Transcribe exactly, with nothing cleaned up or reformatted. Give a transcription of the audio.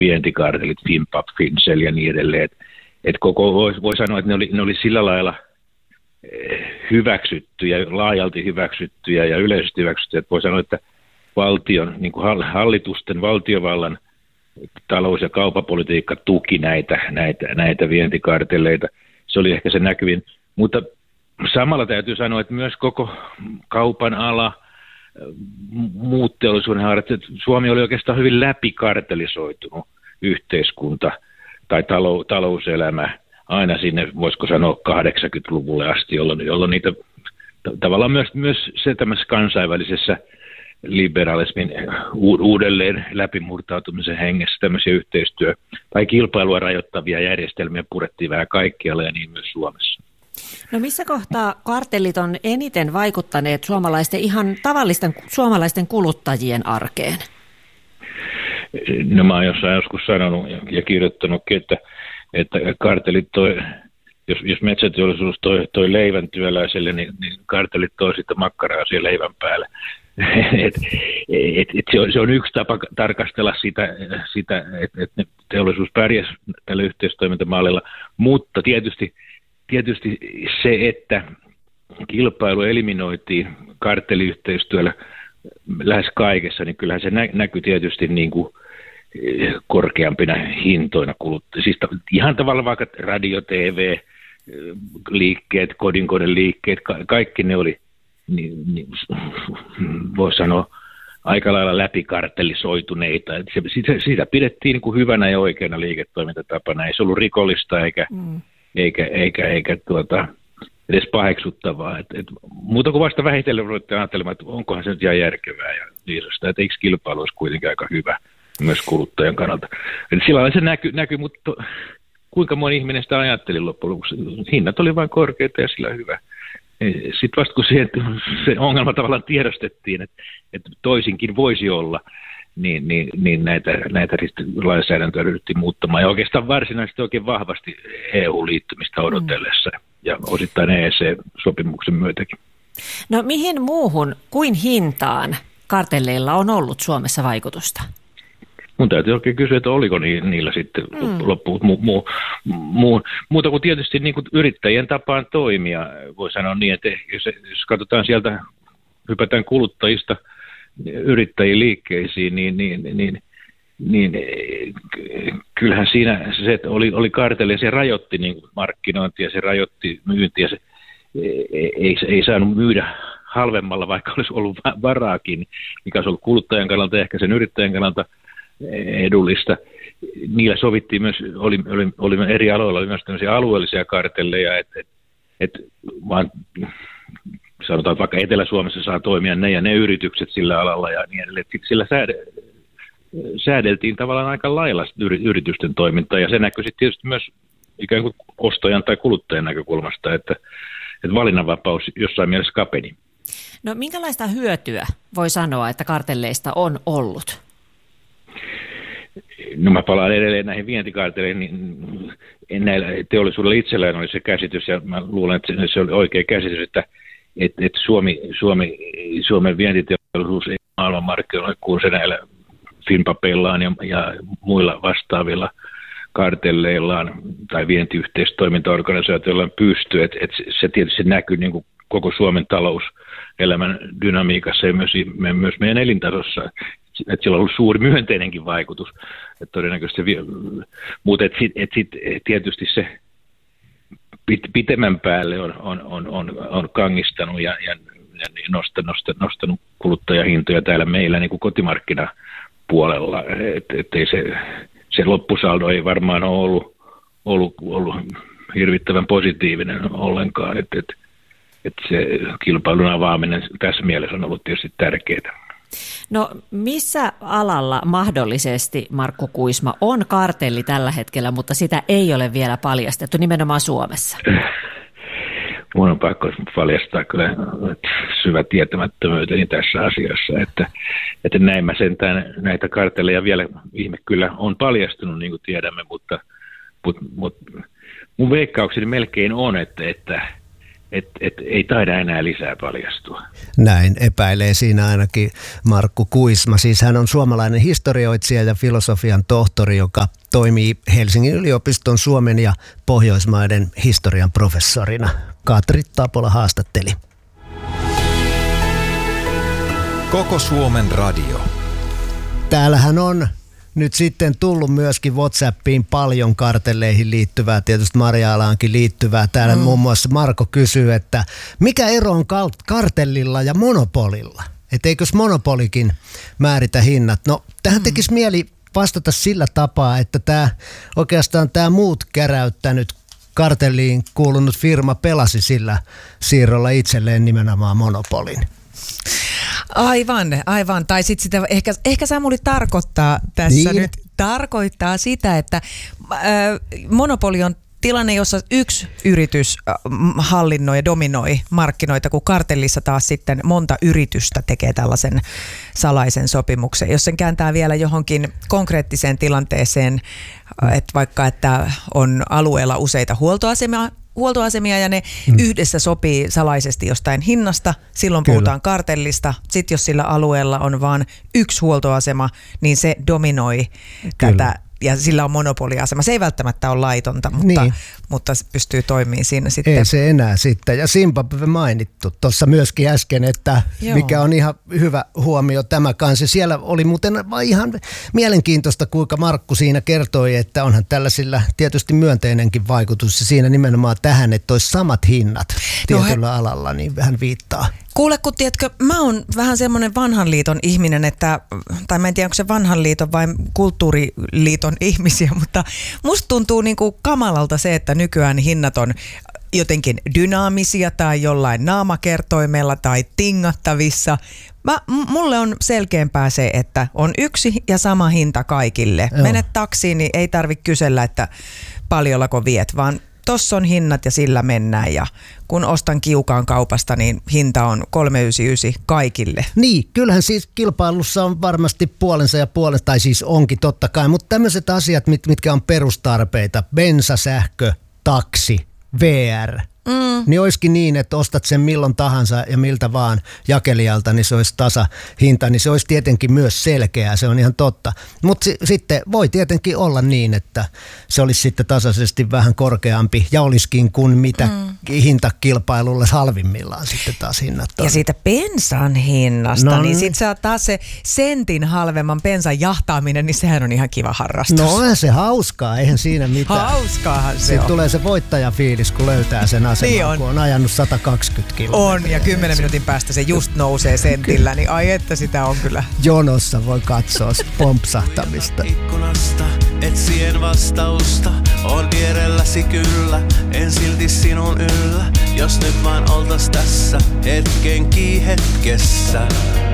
vientikartelit, Finnpap, Fincell ja niin edelleen. Et, et koko voi, voi sanoa, että ne oli, ne oli sillä lailla hyväksyttyjä, laajalti hyväksyttyjä ja yleisesti hyväksyttyjä, että voi sanoa, että valtion, niin kuin hallitusten, valtiovallan talous- ja kaupapolitiikka tuki näitä, näitä, näitä vientikartelleita. Se oli ehkä se näkyvin. Mutta samalla täytyy sanoa, että myös koko kaupan ala, muut teollisuuden haarat, että Suomi oli oikeastaan hyvin läpikartelisoitunut yhteiskunta tai talou, talouselämä aina sinne, voisiko sanoa, kahdeksankymmentäluvulle asti, jolloin, jolloin niitä tavallaan myös, myös se tämmöisessä kansainvälisessä liberalismin uudelleen läpimurtautumisen hengessä tämmöisiä yhteistyö- tai kilpailua rajoittavia järjestelmiä purettiin vähän kaikkialla ja niin myös Suomessa. No missä kohtaa kartellit on eniten vaikuttaneet suomalaisten, ihan tavallisten suomalaisten kuluttajien arkeen? No mä oon jossain joskus sanonut ja kirjoittanutkin, että, että kartellit toi, jos, jos metsäteollisuus toi, toi leivän työläiselle, niin, niin kartellit toi sitten makkaraa siihen leivän päälle. et, et, et se, on, se on yksi tapa tarkastella sitä, sitä että et teollisuus pärjäsi tällä yhteistoimintamallilla, mutta tietysti Tietysti se, että kilpailu eliminoitiin kartelliyhteistyöllä lähes kaikessa, niin kyllähän se nä- näkyy tietysti niin kuin korkeampina hintoina kuluttajia. Siis ihan tavallaan vaikka radio, T V, liikkeet, kodinkoneliikkeet, ka- kaikki ne oli, niin, niin, voisi sanoa, aika lailla läpikartellisoituneita. Se, sitä, sitä pidettiin niin kuin hyvänä ja oikeana liiketoimintatapana. Ei se ollut rikollista eikä... Mm. eikä, eikä, eikä tuota, edes paheksuttavaa. Et, et, muuta kuin vasta vähitellen voitte ajattelemaan, että onkohan se nyt ihan järkevää ja viisasta, että eikö kilpailu olisi kuitenkin aika hyvä myös kuluttajan kannalta. Et sillä lailla se näkyy, näky, mutta to, kuinka moni ihminen sitä ajatteli loppujen lopuksi. Hinnat oli vain korkeita ja sillä hyvä. Sitten vasta kun siihen, se ongelma tavallaan tiedostettiin, että, että toisinkin voisi olla, niin, niin, niin näitä, näitä lainsäädäntöä ryhdyttiin muuttamaan. Ja oikeastaan varsinaisesti oikein vahvasti E U-liittymistä odotellessa mm. ja osittain E E C-sopimuksen myötäkin. No mihin muuhun kuin hintaan kartelleilla on ollut Suomessa vaikutusta? Mun täytyy oikein kysyä, että oliko niillä sitten mm. loppuun mu, mu, mu, muuta kuin tietysti niin kuin yrittäjien tapaan toimia. Voi sanoa niin, että jos, jos katsotaan sieltä, hypätään kuluttajista yrittäjiin liikkeisiin, niin, niin, niin, niin kyllähän siinä se, että oli, oli kartelli ja se rajoitti niin markkinointia, se rajoitti myyntiä, se ei, ei saanut myydä halvemmalla, vaikka olisi ollut varaakin, mikä olisi ollut kuluttajan kannalta ja ehkä sen yrittäjän kannalta edullista. Niillä sovittiin myös, oli, oli, oli eri aloilla oli myös tämmöisiä alueellisia kartelleja, että et, et, vaan sanotaan, että vaikka Etelä-Suomessa saa toimia ne ja ne yritykset sillä alalla ja niin edelleen. Sillä sääde- säädeltiin tavallaan aika lailla yritysten toimintaa ja se näkyy sitten tietysti myös ikään kuin ostajan tai kuluttajan näkökulmasta, että, että valinnanvapaus jossain mielessä kapeni. No minkälaista hyötyä voi sanoa, että kartelleista on ollut? No mä palaan edelleen näihin vientikartelleihin, niin näillä teollisuudella itsellään oli se käsitys ja mä luulen, että se oli oikea käsitys, että että et Suomi, Suomi, Suomen vientiteollisuus ei maailmanmarkkinoilla kuin se näillä Finnpapeillaan ja, ja muilla vastaavilla kartelleillaan tai vientiyhteistoimintaorganisaatioillaan pystyy. Et, et se tietysti näkyy niin kuin koko Suomen talouselämän dynamiikassa ja myös, myös meidän elintasossa. Että sillä on ollut suuri myönteinenkin vaikutus. Et todennäköisesti, mutta et sit, et sit, tietysti se pitemmän päälle on, on, on, on, on kangistanut ja, ja, ja nostanut, nostanut kuluttajahintoja täällä meillä niin kuin kotimarkkinapuolella. Et, ettei se, se loppusaldo ei varmaan ole ollut, ollut, ollut hirvittävän positiivinen ollenkaan. Et, et, et se kilpailun avaaminen tässä mielessä on ollut tietysti tärkeää. No missä alalla mahdollisesti, Markku Kuisma, on kartelli tällä hetkellä, mutta sitä ei ole vielä paljastettu nimenomaan Suomessa? Mun on pakko paljastaa kyllä syvä tietämättömyyteni tässä asiassa, että, että näin mä sentään näitä kartelleja vielä ihme kyllä on paljastunut, niin kuin tiedämme, mutta, mutta, mutta mun veikkaukseni melkein on, että, että et, et ei taida enää lisää paljastua. Näin epäilee siinä ainakin Markku Kuisma. Siis hän on suomalainen historioitsija ja filosofian tohtori, joka toimii Helsingin yliopiston Suomen ja Pohjoismaiden historian professorina. Katri Tapola haastatteli. Koko Suomen radio. Täällähän on nyt sitten tullut myöskin WhatsAppiin paljon kartelleihin liittyvää, tietysti Marja-Alaankin liittyvää. Täällä mm. muun muassa Marko kysyy, että mikä ero on kartellilla ja monopolilla? Että eikös monopolikin määritä hinnat? No tähän tekisi mieli vastata sillä tapaa, että tämä oikeastaan tämä muut käräyttänyt kartelliin kuulunut firma pelasi sillä siirrolla itselleen nimenomaan monopolin. Aivan, aivan. Tai sitten sitä ehkä, ehkä Samuli tarkoittaa tässä niin. nyt, tarkoittaa sitä, että äh, monopoli on tilanne, jossa yksi yritys hallinnoi ja dominoi markkinoita, kun kartellissa taas sitten monta yritystä tekee tällaisen salaisen sopimuksen. Jos sen kääntää vielä johonkin konkreettiseen tilanteeseen, että vaikka että on alueella useita huoltoasemia, huoltoasemia ja ne hmm. yhdessä sopii salaisesti jostain hinnasta, silloin Kyllä. puhutaan kartellista. Sitten jos sillä alueella on vain yksi huoltoasema, niin se dominoi Kyllä. tätä ja sillä on monopoliasema. Se ei välttämättä ole laitonta, mutta, niin. mutta se pystyy toimimaan siinä sitten. Ei se enää sitten. Ja Zimbabwe mainittu tuossa myöskin äsken, että Joo. mikä on ihan hyvä huomio tämä kanssa. Siellä oli muuten ihan mielenkiintoista, kuinka Markku siinä kertoi, että onhan tällaisilla tietysti myönteinenkin vaikutus. Ja siinä nimenomaan tähän, että olisi samat hinnat tietyllä no, he... alalla, niin vähän viittaa. Kuule, kun tiedätkö, mä oon vähän semmoinen vanhan liiton ihminen, että, tai mä en tiedä, onko se vanhan liiton vai kulttuuriliiton ihmisiä, mutta musta tuntuu niin kuin kamalalta se, että nykyään hinnat on jotenkin dynaamisia tai jollain naamakertoimella tai tingattavissa. Mä, mulle on selkeämpää se, että on yksi ja sama hinta kaikille. Joo. Menet taksiin, niin ei tarvitse kysellä, että paljollako viet, vaan tossa on hinnat ja sillä mennään ja kun ostan kiukaan kaupasta, niin hinta on kolmesataayhdeksänkymmentäyhdeksän kaikille. Niin, kyllähän siis kilpailussa on varmasti puolensa ja puolensa, tai siis onkin totta kai, mutta tämmöiset asiat, mit, mitkä on perustarpeita, bensa, sähkö, taksi, V R, mm. niin olisikin niin, että ostat sen milloin tahansa ja miltä vaan jakelijalta, niin se olisi tasahinta, niin se olisi tietenkin myös selkeää, se on ihan totta. Mutta si- sitten voi tietenkin olla niin, että se olisi sitten tasaisesti vähän korkeampi ja olisikin kuin mitä mm. hintakilpailulle halvimmillaan sitten taas hinnat on. Ja siitä bensan hinnasta, no, niin sitten saa taas se sentin halvemman bensan jahtaaminen, niin sehän on ihan kiva harrastus. No onhan se hauskaa, eihän siinä mitään. Hauskaahan se sitten on. tulee se voittajafiilis, kun löytää sen aseman, niin on. Kun on ajanut sata kaksikymmentä kilometriä. On, ja kymmenen minuutin päästä se just nousee sentillä, niin ai että sitä on kyllä. Jonossa voi katsoa pompsahtamista. Ikkunasta etsien vastausta, on vierelläsi kyllä, en silti sinun yllä, jos nyt vaan oltais tässä hetkenkin hetkessä.